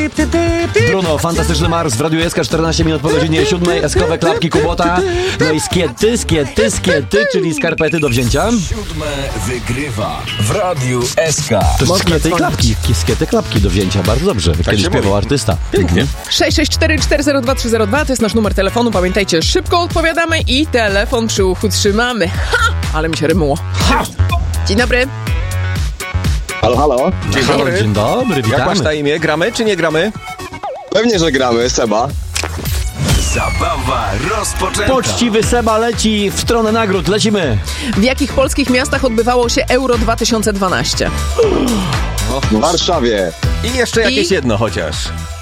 Bruno, Fantastyczny Mars w Radiu SK, 14 minut po godzinie 7, eskowe klapki Kubota, no i skiety, czyli skarpety do wzięcia. 7 wygrywa w Radiu SK. To skiety klapki do wzięcia, bardzo dobrze, Tak kiedyś śpiewał artysta. Pięknie. 664-402-302 to jest nasz numer telefonu, pamiętajcie, szybko odpowiadamy i telefon przy uchu trzymamy. Ha! Ale mi się rymuło. Ha! Dzień dobry. Halo? Dzień dobry. Dzień dobry, Jak witamy. masz na imię? Gramy czy nie gramy? Pewnie, że gramy, Seba. Zabawa rozpoczęta. Poczciwy Seba leci w stronę nagród, lecimy. W jakich polskich miastach odbywało się Euro 2012? W Warszawie. I jeszcze jakieś jedno chociaż.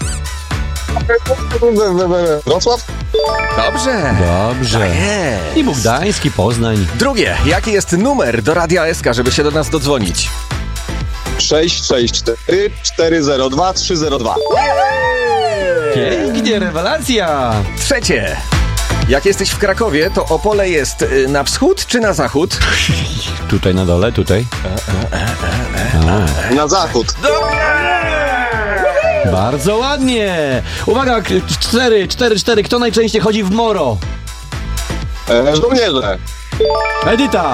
Wrocław? Dobrze. Dobrze. Jest. I Bogdańsk, i Poznań. Drugie. Jaki jest numer do Radia SK, żeby się do nas dodzwonić? 664 402 302. Pięknie, rewelacja. Trzecie. Jak jesteś w Krakowie, to Opole jest na wschód czy na zachód? Tutaj na dole, tutaj. Na zachód. Bardzo ładnie. Uwaga, 4. Kto najczęściej chodzi w moro? Żołnierze. Edyta.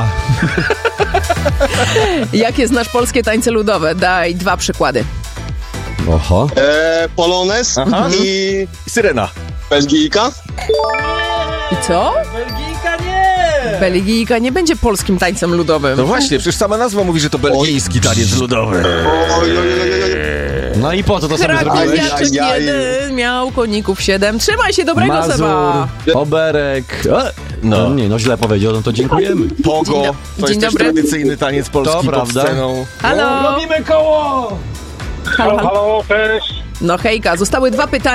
Jakie znasz polskie tańce ludowe? Daj 2 przykłady. Oho. Polones Aha. i Syrena. Belgijka. I co? Belgijka nie będzie polskim tańcem ludowym. No właśnie, przecież sama nazwa mówi, że to belgijski taniec ludowy. No i po co to sobie zrobiłeś? Krakowiaczek jeden miał koników 7. Trzymaj się, dobrego Mazur, Seba. Oberek. No. Nie, no źle powiedział, no to dziękujemy. Pogo. To Dzień jest też dobry. tradycyjny taniec polski To pod prawda. sceną. Halo. Robimy koło! Halo. Halo, cześć. No hejka, zostały 2 pytania.